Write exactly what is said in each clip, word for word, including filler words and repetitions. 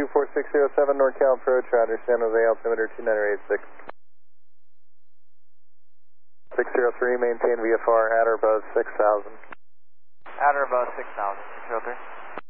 two four six zero seven NorCal approach, Roger, San Jose altimeter two nine eight six. six zero three, maintain V F R at or above six thousand. At or above six thousand, six zero three.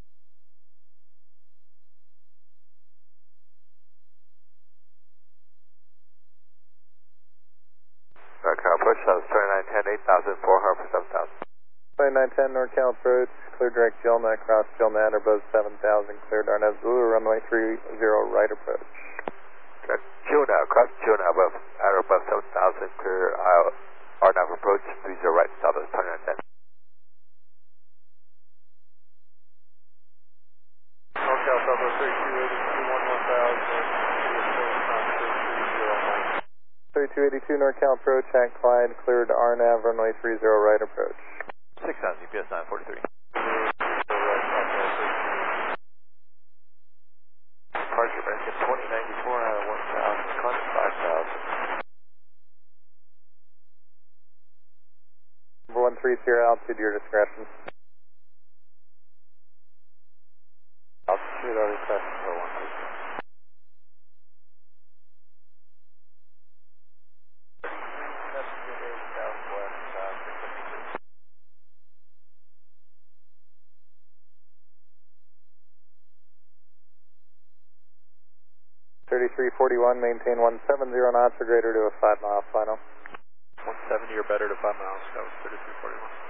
NorCal approach, that was twenty-nine ten, eight thousand, four hundred for seven thousand. twenty-nine ten NorCal approach, clear direct Jelna, cross Jelna at or above seven thousand, cleared Arnaz Zulu, runway three zero, right approach. Direct Jelna, cross Jelna above, at or above seven thousand, clear uh, Arnav approach, three zero right, southwest twenty-nine ten. NorCal Bravo thirty-two eighty-two, one one thousand, thirty-two eighty-two NorCal approach at Clyde, cleared Arnav, runway three zero, right approach. six thousand, U P S nine forty-three. Departure American twenty ninety-four out of one thousand, climb five thousand. Number one three zero, altitude, your discretion. Altitude already set for one three zero. thirty-three forty-one, maintain one seventy knots or greater to a five mile final. one seventy or better to five miles, that was thirty-three forty-one.